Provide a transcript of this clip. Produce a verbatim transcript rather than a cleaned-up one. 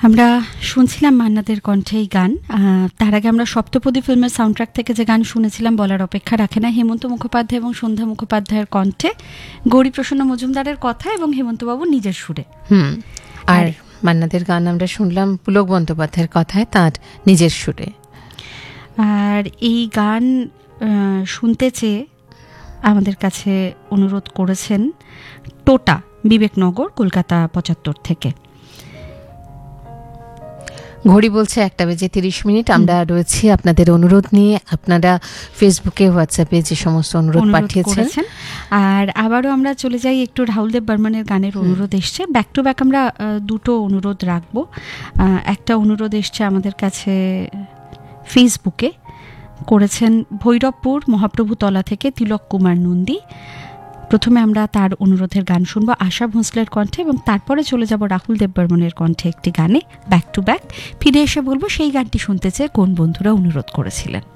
আমরা শুনছিলাম মান্নাদের কণ্ঠে এই গান। তার আগে আমরা সপ্তপদী ফিল্মের সাউন্ড ট্র্যাক থেকে যে গান শুনেছিলাম বলার অপেক্ষা রাখে না, হেমন্ত মুখোপাধ্যায় এবং সন্ধ্যা মুখোপাধ্যায়ের কণ্ঠে, গৌরীপ্রসন্ন মজুমদারের কথা এবং হেমন্তবাবুর নিজের সুরে। হুম আর মান্নাদের গান আমরা শুনলাম পুলক বন্দ্যোপাধ্যায়ের কথায়, তার নিজের সুরে। আর এই গান শুনতে চেয়ে আমাদের কাছে অনুরোধ করেছেন টোটা, বিবেকনগর, কলকাতা পঁচাত্তর থেকে। ঘড়ি বলছে একটা বেজে তিরিশ মিনিট। আমরা রয়েছি আপনাদের অনুরোধ নিয়ে। আপনারা ফেসবুকে, হোয়াটসঅ্যাপে যে সমস্ত অনুরোধ পাঠিয়েছেন, আর আবারও আমরা চলে যাই একটু রাহুল দেব বর্মনের গানের অনুরোধ এসছে। ব্যাক টু ব্যাক আমরা দুটো অনুরোধ রাখবো। একটা অনুরোধ এসছে আমাদের কাছে ফেসবুকে, করেছেন ভৈরবপুর মহাপ্রভুতলা থেকে তিলক কুমার নন্দী। প্রথমে আমরা তার অনুরোধের গান শুনবো আশা ভোঁসলের কণ্ঠে, এবং তারপরে চলে যাব রাহুল দেব বর্মনের কণ্ঠে একটি গানে ব্যাক টু ব্যাক। ফিরে এসে বলবো সেই গানটি শুনতে চেয়ে কোন বন্ধুরা অনুরোধ করেছিলেন।